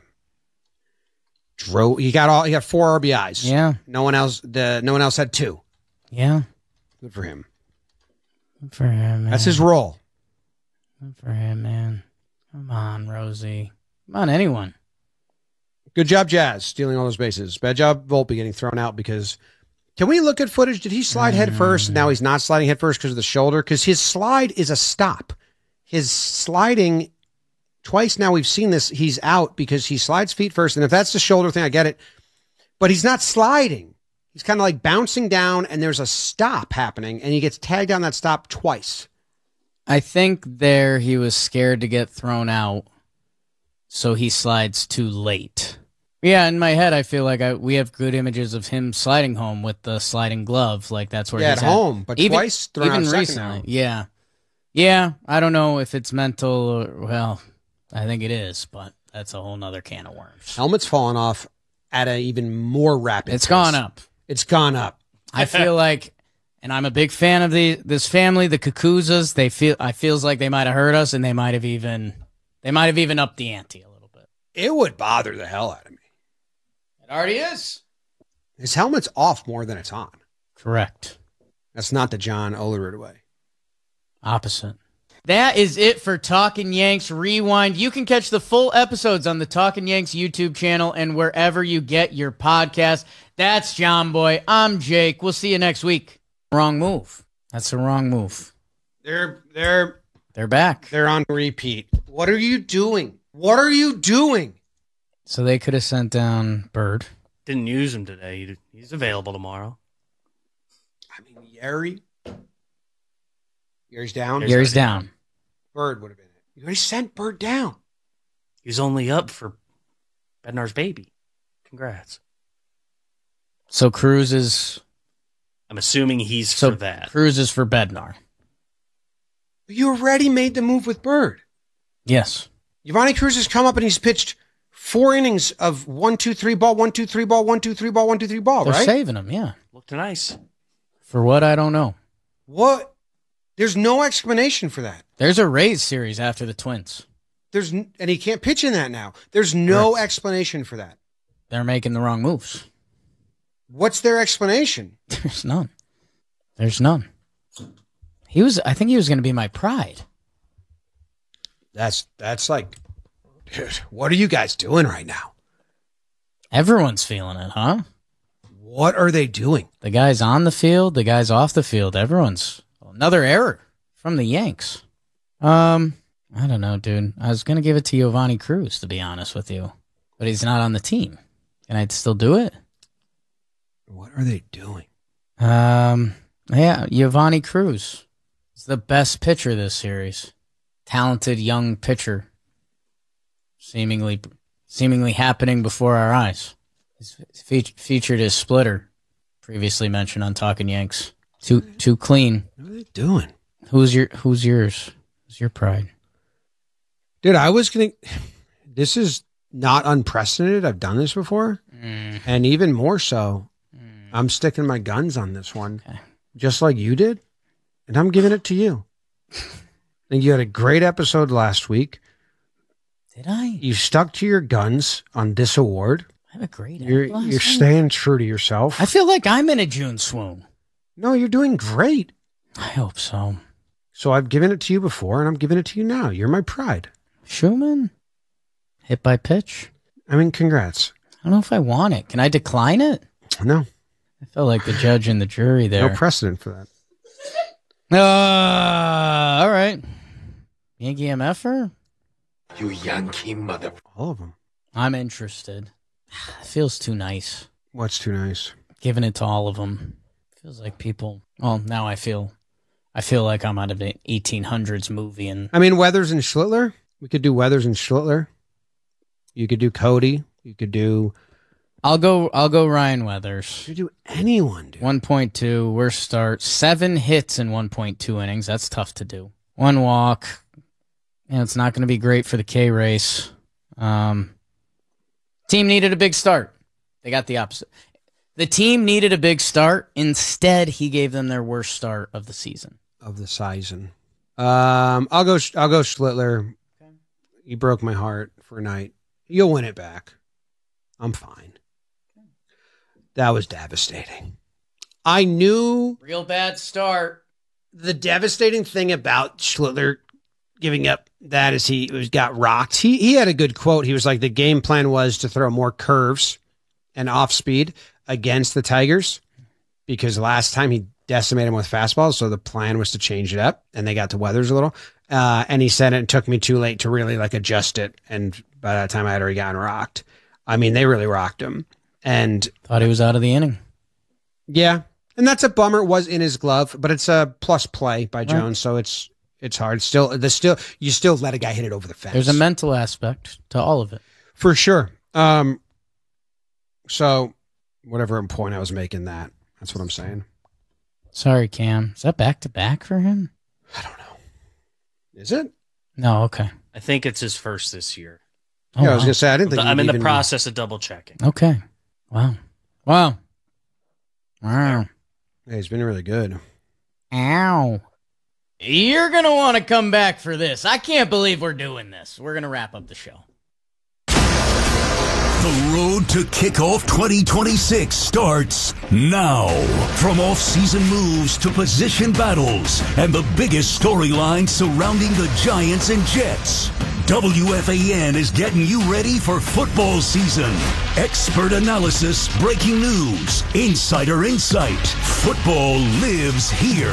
drove. He got 4 RBIs. Yeah. No one else had 2. Yeah. Good for him. Good for him, man. That's his role. Good for him, man. Come on, Rosie. Come on, anyone. Good job, Jazz, stealing all those bases. Bad job, Volpe getting thrown out because... Can we look at footage? Did he slide head first? And now he's not sliding head first because of the shoulder? Because his slide is a stop. His sliding, twice now we've seen this, he's out because he slides feet first. And if that's the shoulder thing, I get it. But he's not sliding. He's kind of like bouncing down and there's a stop happening and he gets tagged on that stop twice. I think there he was scared to get thrown out, so he slides too late. Yeah, in my head, I feel like we have good images of him sliding home with the sliding glove. Like that's where he's at home, but twice thrown out second recently. now. Yeah. I don't know if it's mental or, well, I think it is, but that's a whole nother can of worms. Helmet's fallen off at an even more rapid pace. It's gone up. It's gone up. I feel like, and I'm a big fan of this family, the Kakuzas. I feels like they might have heard us, and they might have even upped the ante a little bit. It would bother the hell out of me. It already is. His helmet's off more than it's on. Correct. That's not the John Olerud way. Opposite. That is it for Talkin' Yanks Rewind. You can catch the full episodes on the Talkin' Yanks YouTube channel and wherever you get your podcast. That's John Boy. I'm Jake. We'll see you next week. Wrong move. That's the wrong move. They're back. They're on repeat. What are you doing? What are you doing? So they could have sent down Bird. Didn't use him today. He's available tomorrow. I mean, Yeri's down. Yeri's down. Bird would have been it. You already sent Bird down. He's only up for Bednar's baby. Congrats. So Cruz is... I'm assuming he's for that. Cruz is for Bednar. You already made the move with Bird. Yes. Giovanni Cruz has come up and he's pitched 4 innings of 1-2-3 ball, 1-2-3 ball, 1-2-3 ball, 1-2-3 ball, They're right? saving him, yeah. Looked nice. For what, I don't know. What? There's no explanation for that. There's a Rays series after the Twins. And he can't pitch in that now. There's no explanation for that. They're making the wrong moves. What's their explanation? There's none. I think he was going to be my pride. That's like, dude, what are you guys doing right now? Everyone's feeling it, huh? What are they doing? The guys on the field, the guys off the field, everyone's another error from the Yanks. I don't know, dude. I was going to give it to Giovanni Cruz, to be honest with you, but he's not on the team. Can I still do it? What are they doing? Yeah, Giovanni Cruz is the best pitcher this series. Talented young pitcher. Seemingly happening before our eyes. He's featured his splitter, previously mentioned on Talkin' Yanks. Too clean. What are they doing? Who's yours? Who's your pride? Dude, this is not unprecedented. I've done this before. And even more so, I'm sticking my guns on this one. Okay. Just like you did. And I'm giving it to you. And you had a great episode last week. Did I? You stuck to your guns on this award. I have a great You're staying true to yourself. I feel like I'm in a June swoon. No, you're doing great. I hope so. So I've given it to you before, and I'm giving it to you now. You're my pride. Schumann? Hit by pitch? I mean, congrats. I don't know if I want it. Can I decline it? No. I felt like the judge and the jury there. No precedent for that. All right. Yankee MFer? You Yankee mother... All of them. I'm interested. It feels too nice. What's too nice? Giving it to all of them. Feels like people... Well, now I feel like I'm out of an 1800s movie. And I mean, Weathers and Schlittler? We could do Weathers and Schlittler. You could do Cody. You could do... I'll go Ryan Weathers. You do anyone, dude. 1.2, worst start. 7 hits in 1.2 innings. That's tough to do. 1 walk. It's not going to be great for the K race. Team needed a big start. They got the opposite. The team needed a big start. Instead, he gave them their worst start of the season. I'll go Schlittler. Okay. You broke my heart for a night. You'll win it back. I'm fine. That was devastating. I knew... Real bad start. The devastating thing about Schlittler giving up that is he got rocked. He had a good quote. He was like, the game plan was to throw more curves and off speed against the Tigers because last time he decimated them with fastballs. So the plan was to change it up and they got to Weathers a little. And he said it took me too late to really like adjust it. And by that time I had already gotten rocked. I mean, they really rocked him. And thought he was out of the inning. Yeah. And that's a bummer. It was in his glove, but it's a plus play by Jones. So it's hard. You still let a guy hit it over the fence. There's a mental aspect to all of it. For sure. So whatever point I was making that's what I'm saying. Sorry, Cam. Is that back-to-back for him? I don't know. Is it? No, okay. I think it's his first this year. Oh, yeah, I was going to say, I didn't think I'm in the process of double-checking. Okay. Wow. Hey, he's been really good. Ow. You're going to want to come back for this. I can't believe we're doing this. We're going to wrap up the show. The road to kickoff 2026 starts now. From off-season moves to position battles and the biggest storylines surrounding the Giants and Jets, WFAN is getting you ready for football season. Expert analysis, breaking news, insider insight. Football lives here.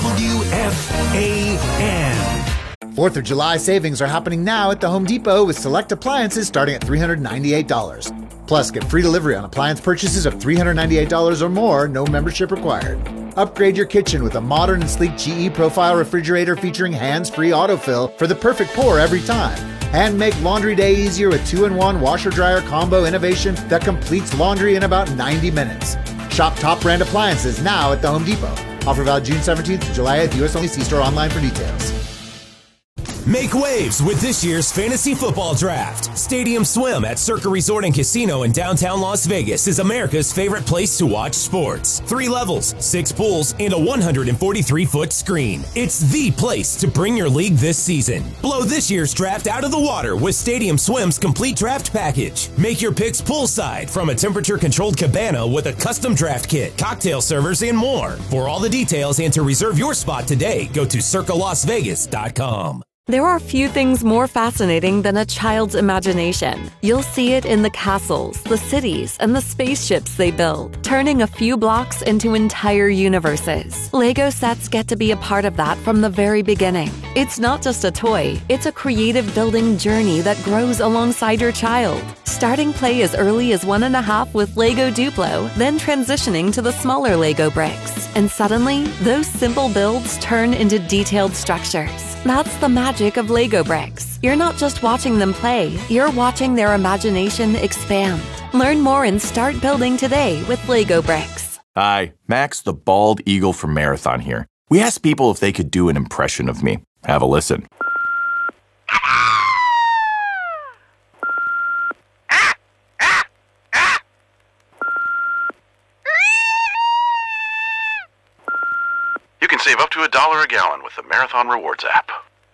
WFAN. 4th of July savings are happening now at the Home Depot with select appliances starting at $398. Plus, get free delivery on appliance purchases of $398 or more, no membership required. Upgrade your kitchen with a modern and sleek GE Profile refrigerator featuring hands-free autofill for the perfect pour every time. And make laundry day easier with 2-in-1 washer-dryer combo innovation that completes laundry in about 90 minutes. Shop top brand appliances now at the Home Depot. Offer valid June 17th to July 8th. U.S. only. See store online for details. Make waves with this year's fantasy football draft. Stadium Swim at Circa Resort and Casino in downtown Las Vegas is America's favorite place to watch sports. 3 levels, 6 pools, and a 143-foot screen. It's the place to bring your league this season. Blow this year's draft out of the water with Stadium Swim's complete draft package. Make your picks poolside from a temperature-controlled cabana with a custom draft kit, cocktail servers, and more. For all the details and to reserve your spot today, go to circalasvegas.com. There are few things more fascinating than a child's imagination. You'll see it in the castles, the cities, and the spaceships they build, turning a few blocks into entire universes. Lego sets get to be a part of that from the very beginning. It's not just a toy, it's a creative building journey that grows alongside your child. Starting play as early as 1.5 with Lego Duplo, then transitioning to the smaller Lego bricks. And suddenly, those simple builds turn into detailed structures. That's the magic of Lego bricks. You're not just watching them play, you're watching their imagination expand. Learn more and start building today with Lego bricks. Hi, Max the Bald Eagle from Marathon here. We asked people if they could do an impression of me. Have a listen. You can save up to $1 a gallon with the Marathon Rewards app.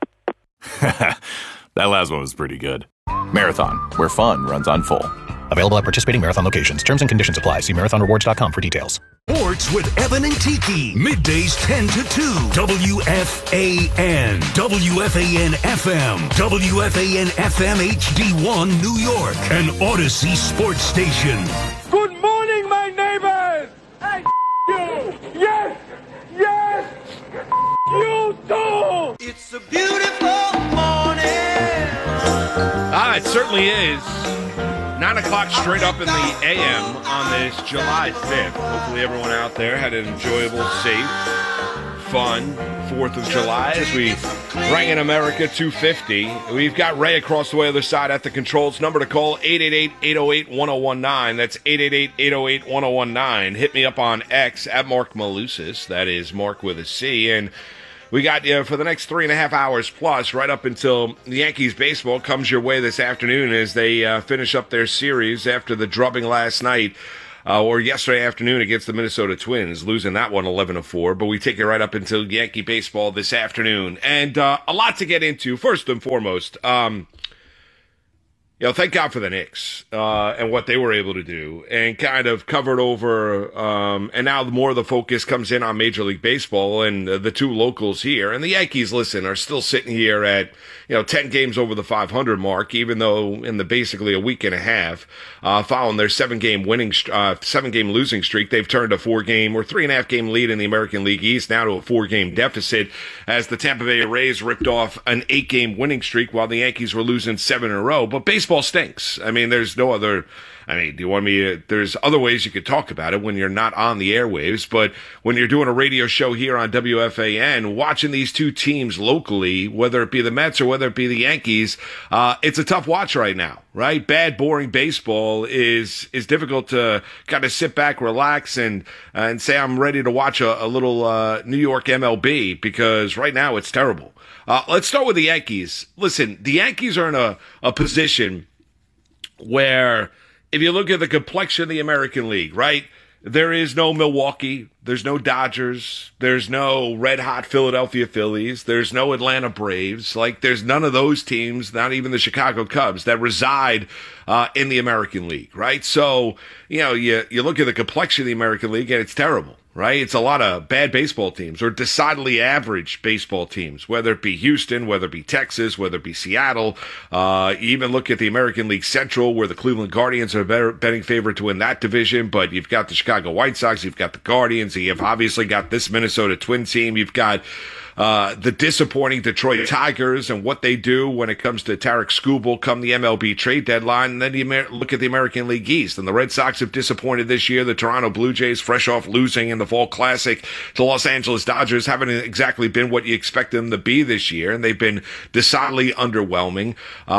That last one was pretty good. Marathon, where fun runs on full. Available at participating Marathon locations. Terms and conditions apply. See marathonrewards.com for details. Sports with Evan and Tiki. Middays 10 to 2. WFAN. WFAN FM. WFAN FM HD1 New York. An Odyssey sports station. Good morning, my neighbors! Hey, you! Yes! Yes! You too! It's a beautiful morning. It certainly is. 9 o'clock straight up in the AM on this July 5th. Hopefully everyone out there had an enjoyable, safe, fun 4th of July as we Rang in America 250. We've got Ray across the way other side at the controls. Number to call, 888-808-1019. That's 888-808-1019. Hit me up on X at Mark Malusis. That is Mark with a C. And we got you for the next 3.5 hours plus, right up until the Yankees baseball comes your way this afternoon as they finish up their series after the drubbing last night. Or yesterday afternoon against the Minnesota Twins, losing that one 11-4. But we take it right up until Yankee baseball this afternoon. And a lot to get into. First and foremost, thank God for the Knicks and what they were able to do and kind of covered over. And now more of the focus comes in on Major League Baseball and the two locals here. And the Yankees, listen, are still sitting here at 10 games over the 500 mark, even though in the basically a week and a half following their 7-game losing streak, they've turned a 4-game or 3.5 game lead in the American League East now to a 4-game deficit as the Tampa Bay Rays ripped off an 8-game winning streak while the Yankees were losing 7 in a row. But baseball stinks. I mean, there's no other. Do you want me to, there's other ways you could talk about it when you're not on the airwaves, but when you're doing a radio show here on WFAN, watching these two teams locally, whether it be the Mets or whether it be the Yankees, it's a tough watch right now, right? Bad, boring baseball is difficult to kind of sit back, relax, and say I'm ready to watch a little New York MLB, because right now it's terrible. Let's start with the Yankees. Listen, the Yankees are in a position where, if you look at the complexion of the American League, right, there is no Milwaukee, there's no Dodgers, there's no red-hot Philadelphia Phillies, there's no Atlanta Braves. Like, there's none of those teams, not even the Chicago Cubs, that reside in the American League, right? So, you look at the complexion of the American League, and it's terrible. Right? It's a lot of bad baseball teams or decidedly average baseball teams, whether it be Houston, whether it be Texas, whether it be Seattle. You even look at the American League Central, where the Cleveland Guardians are a betting favorite to win that division, but you've got the Chicago White Sox, you've got the Guardians, you've obviously got this Minnesota Twin team, you've got the disappointing Detroit Tigers and what they do when it comes to Tarek Skubal come the MLB trade deadline. And then you look at the American League East, and the Red Sox have disappointed this year. The Toronto Blue Jays, fresh off losing in the Fall Classic to Los Angeles Dodgers, haven't exactly been what you expect them to be this year, and they've been decidedly underwhelming.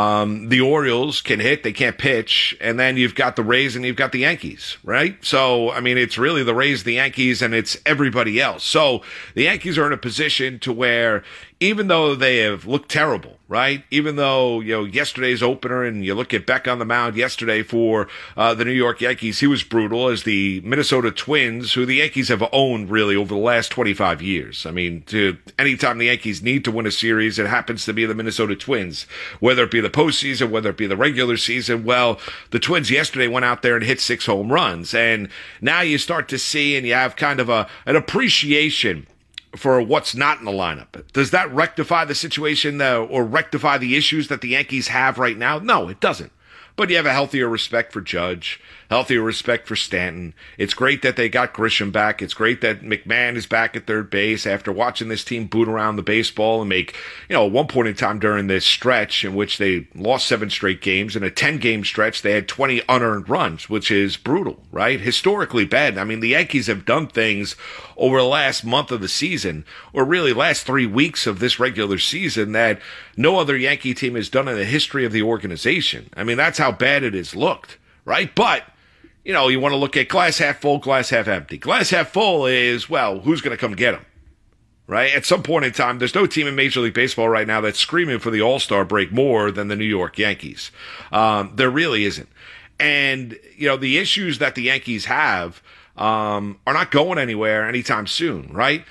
The Orioles can hit, they can't pitch, and then you've got the Rays and you've got the Yankees, right? So, it's really the Rays, the Yankees, and it's everybody else. So the Yankees are in a position to where, even though they have looked terrible, right? Even though, yesterday's opener, and you look at Beck on the mound yesterday for the New York Yankees, he was brutal, as the Minnesota Twins, who the Yankees have owned really over the last 25 years. Anytime the Yankees need to win a series, it happens to be the Minnesota Twins, whether it be the postseason, whether it be the regular season. Well, the Twins yesterday went out there and hit 6 home runs, and now you start to see, and you have kind of an appreciation for what's not in the lineup. Does that rectify the situation or rectify the issues that the Yankees have right now? No, it doesn't. But you have a healthier respect for Judge, healthier respect for Stanton. It's great that they got Grisham back. It's great that McMahon is back at third base after watching this team boot around the baseball and make, at one point in time during this stretch in which they lost 7 straight games, in a 10-game stretch, they had 20 unearned runs, which is brutal, right? Historically bad. The Yankees have done things over the last month of the season, or really last 3 weeks of this regular season, that no other Yankee team has done in the history of the organization. That's how bad it has looked, right? But, you want to look at glass half full, glass half empty. Glass half full is, well, who's going to come get them, right? At some point in time, there's no team in Major League Baseball right now that's screaming for the All-Star break more than the New York Yankees. There really isn't. And, the issues that the Yankees have are not going anywhere anytime soon, right?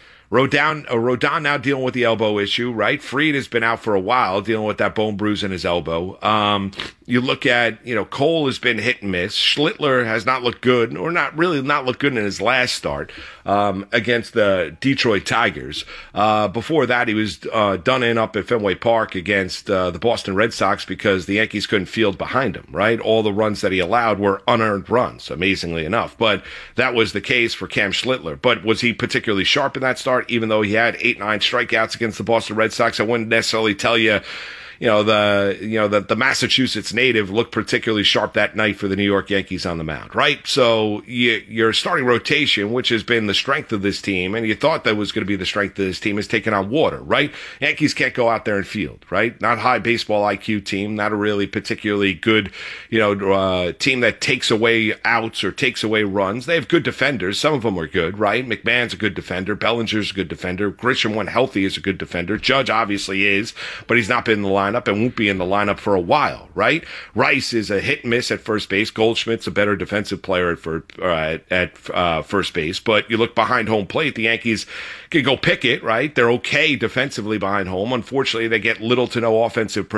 Rodon now dealing with the elbow issue, right? Fried has been out for a while dealing with that bone bruise in his elbow. You look at, Cole has been hit and miss. Schlittler has not looked good, or not looked good in his last start against the Detroit Tigers. Before that, he was done in up at Fenway Park against the Boston Red Sox because the Yankees couldn't field behind him, right? All the runs that he allowed were unearned runs, amazingly enough. But that was the case for Cam Schlittler. But was he particularly sharp in that start? Even though he had 8-9 strikeouts against the Boston Red Sox, I wouldn't necessarily tell you, the Massachusetts native looked particularly sharp that night for the New York Yankees on the mound, right? So your starting rotation, which has been the strength of this team, and you thought that was going to be the strength of this team, is taking on water, right? Yankees can't go out there and field, right? Not high baseball IQ team, not a really particularly good, team that takes away outs or takes away runs. They have good defenders. Some of them are good, right? McMahon's a good defender. Bellinger's a good defender. Grisham, when healthy, is a good defender. Judge obviously is, but he's not been in the lineup and won't be in the lineup for a while, right? Rice is a hit and miss at first base. Goldschmidt's a better defensive player at first base. But you look behind home plate, the Yankees can go pick it, right? They're okay defensively behind home. Unfortunately, they get little to no offensive production